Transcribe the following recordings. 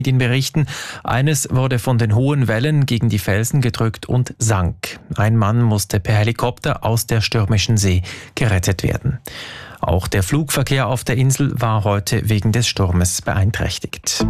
Medien berichten, eines wurde von den hohen Wellen gegen die Felsen gedrückt und sank. Ein Mann musste per Helikopter aus der stürmischen See gerettet werden. Auch der Flugverkehr auf der Insel war heute wegen des Sturmes beeinträchtigt.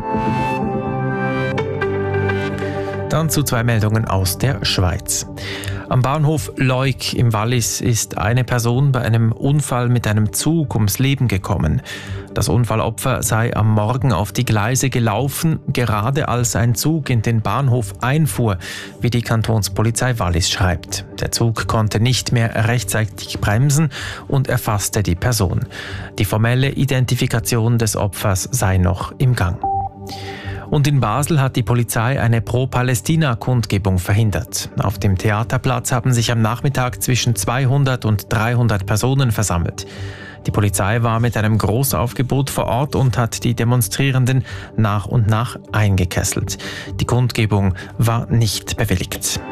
Dann zu 2 Meldungen aus der Schweiz. Am Bahnhof Leuk im Wallis ist eine Person bei einem Unfall mit einem Zug ums Leben gekommen. Das Unfallopfer sei am Morgen auf die Gleise gelaufen, gerade als ein Zug in den Bahnhof einfuhr, wie die Kantonspolizei Wallis schreibt. Der Zug konnte nicht mehr rechtzeitig bremsen und erfasste die Person. Die formelle Identifikation des Opfers sei noch im Gang. Und in Basel hat die Polizei eine Pro-Palästina-Kundgebung verhindert. Auf dem Theaterplatz haben sich am Nachmittag zwischen 200 und 300 Personen versammelt. Die Polizei war mit einem Großaufgebot vor Ort und hat die Demonstrierenden nach und nach eingekesselt. Die Kundgebung war nicht bewilligt.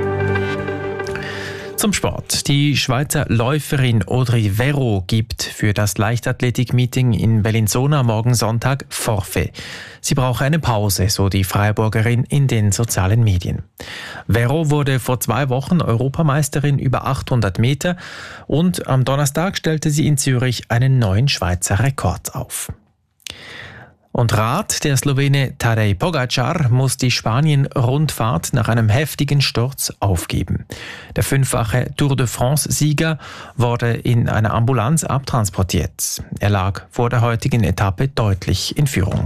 Zum Sport. Die Schweizer Läuferin Audrey Verreau gibt für das Leichtathletik-Meeting in Bellinzona morgen Sonntag Forfait. Sie brauche eine Pause, so die Freiburgerin in den sozialen Medien. Verreau wurde vor 2 Wochen Europameisterin über 800 Meter und am Donnerstag stellte sie in Zürich einen neuen Schweizer Rekord auf. Und Rad, der Slowene Tadej Pogačar muss die Spanien-Rundfahrt nach einem heftigen Sturz aufgeben. Der 5-fache Tour de France-Sieger wurde in einer Ambulanz abtransportiert. Er lag vor der heutigen Etappe deutlich in Führung.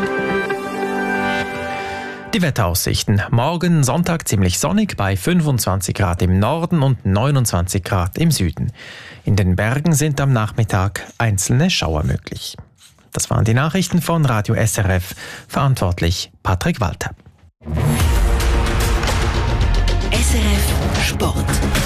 Die Wetteraussichten. Morgen Sonntag ziemlich sonnig bei 25 Grad im Norden und 29 Grad im Süden. In den Bergen sind am Nachmittag einzelne Schauer möglich. Das waren die Nachrichten von Radio SRF. Verantwortlich Patrick Walter. SRF Sport.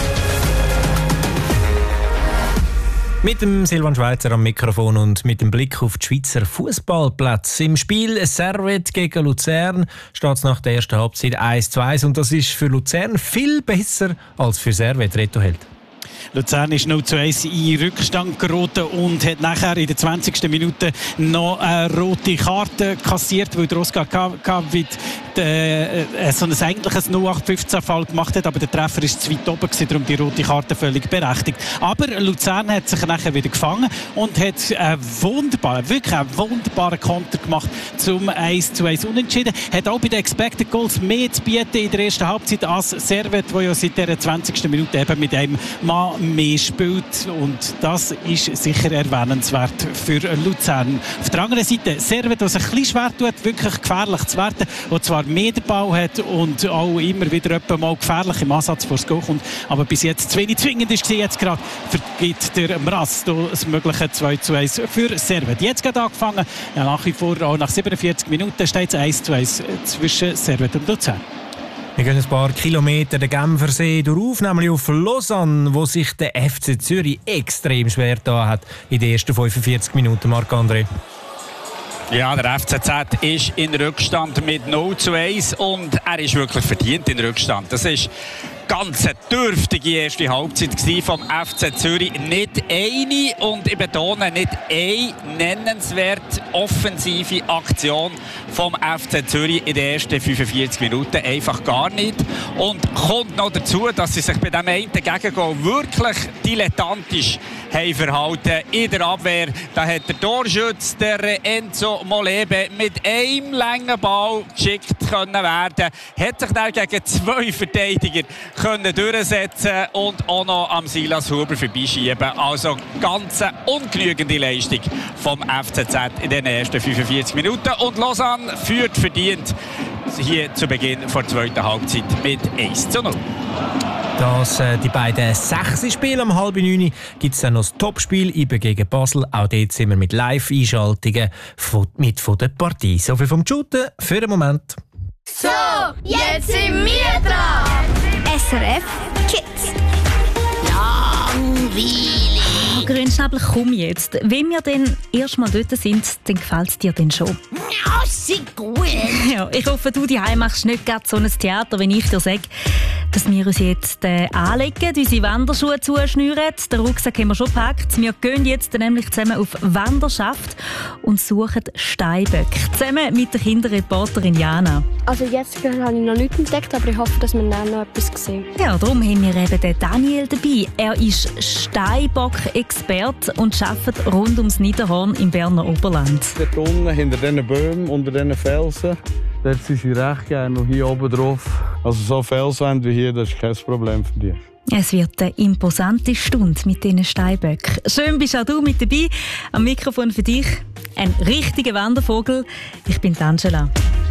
Mit dem Silvan Schweizer am Mikrofon und mit dem Blick auf die Schweizer Fußballplätze. Im Spiel Servette gegen Luzern steht es nach der ersten Halbzeit 1:1 und das ist für Luzern viel besser als für Servette. Reto Held. Luzern ist 0:1 in Rückstand geraten und hat nachher in der 20. Minute noch eine rote Karte kassiert, weil der Oscar Kavit so ein eigentliches 0815-Fall gemacht hat, aber der Treffer ist zu weit oben gewesen, darum die rote Karte völlig berechtigt. Aber Luzern hat sich nachher wieder gefangen und hat wirklich einen wunderbaren Konter gemacht zum 1:1 Unentschieden. Hat auch bei den Expected Goals mehr zu bieten in der ersten Halbzeit als Servette, wo ja seit der 20. Minute eben mit einem Mann mehr spielt und das ist sicher erwähnenswert für Luzern. Auf der anderen Seite Servette, was sich ein bisschen schwer tut, wirklich gefährlich zu werden, der zwar mehr den Ball hat und auch immer wieder mal gefährlich im Ansatz vor das Goal kommt, aber bis jetzt zu wenig zwingend ist jetzt gerade vergibt der Mraz das mögliche 2:1 für Servette. Jetzt gerade angefangen, ja, nach wie vor auch nach 47 Minuten steht es 1:1 zwischen Servette und Luzern. Wir gehen ein paar Kilometer den Genfersee durch, nämlich auf Lausanne, wo sich der FC Zürich extrem schwer getan hat in den ersten 45 Minuten. Marc-André. Ja, der FCZ ist in Rückstand mit 0:1 und er ist wirklich verdient in Rückstand. Das ist ganz eine dürftige erste Halbzeit vom FC Zürich. Nicht eine, und ich betone, nicht eine nennenswerte offensive Aktion vom FC Zürich in den ersten 45 Minuten. Einfach gar nicht. Und kommt noch dazu, dass sie sich bei dem einen Gegengoal wirklich dilettantisch haben verhalten in der Abwehr. Da hat der Torschütz, der Enzo Molebe, mit einem langen Ball geschickt können werden. Hat sich dann gegen 2 Verteidiger können durchsetzen und auch noch am Silas Huber vorbeischieben. Also ganz ungenügende Leistung vom FCZ in den ersten 45 Minuten. Und Lausanne führt verdient hier zu Beginn der zweiten Halbzeit mit 1:0. Die beiden 6 Spiele um 8:30 gibt es dann noch das Topspiel IBE gegen Basel. Auch dort sind wir mit Live-Einschaltungen mit von der Partie. So viel vom Shooten für den Moment. So, jetzt sind wir dran. SRF Kids. Langweilig. Grünschnabel, komm jetzt. Wenn wir dann erst mal dort sind, dann gefällt es dir dann schon. Ja, sehr gut. Ja, ich hoffe, du daheim machst nicht gerade so ein Theater, wenn ich dir sage. dass wir uns jetzt anlegen, unsere Wanderschuhe zuschnüren. Den Rucksack haben wir schon gepackt. Wir gehen jetzt nämlich zusammen auf Wanderschaft und suchen Steinböcke. Zusammen mit der Kinderreporterin Jana. Also jetzt habe ich noch nichts entdeckt, aber ich hoffe, dass wir dann noch etwas sehen. Ja, darum haben wir eben den Daniel dabei. Er ist Steinbock-Experte und arbeitet rund ums Niederhorn im Berner Oberland. Dort unten, hinter diesen Bäumen, unter diesen Felsen, dort sind sie recht gerne noch hier oben drauf. Also so Felswände wie hier, das ist kein Problem für dich. Es wird eine imposante Stunde mit diesen Steinböcken. Schön bist auch du mit dabei. Am Mikrofon für dich ein richtiger Wandervogel. Ich bin Angela.